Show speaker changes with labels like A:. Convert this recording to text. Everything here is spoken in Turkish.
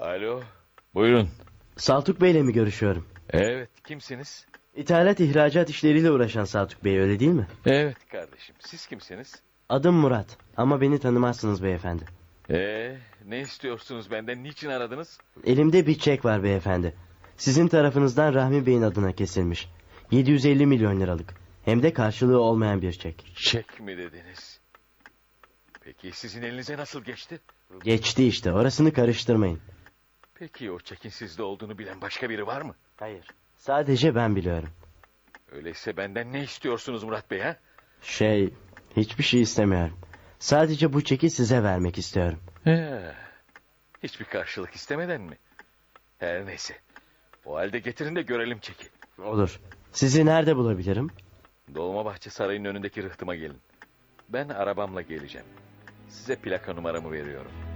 A: Alo, buyurun.
B: Saltuk Bey'le mi görüşüyorum?
A: Evet, kimsiniz?
B: İthalat ihracat işleriyle uğraşan Saltuk Bey, öyle değil mi?
A: Evet kardeşim, siz kimsiniz?
B: Adım Murat ama beni tanımazsınız beyefendi.
A: Ne istiyorsunuz benden, niçin aradınız?
B: Elimde bir çek var beyefendi. Sizin tarafınızdan Rahmi Bey'in adına kesilmiş. 750 milyon liralık. Hem de karşılığı olmayan bir çek.
A: Çek mi dediniz? Peki sizin elinize nasıl geçti?
B: Geçti işte, orasını karıştırmayın.
A: Peki o çekin sizde olduğunu bilen başka biri var mı?
B: Hayır. Sadece ben biliyorum.
A: Öyleyse benden ne istiyorsunuz Murat Bey ha?
B: Hiçbir şey istemiyorum. Sadece bu çeki size vermek istiyorum.
A: Hiçbir karşılık istemeden mi? Her neyse. O halde getirin de görelim çeki.
B: Olur. Sizi nerede bulabilirim?
A: Dolmabahçe Sarayı'nın önündeki rıhtıma gelin. Ben arabamla geleceğim. Size plaka numaramı veriyorum.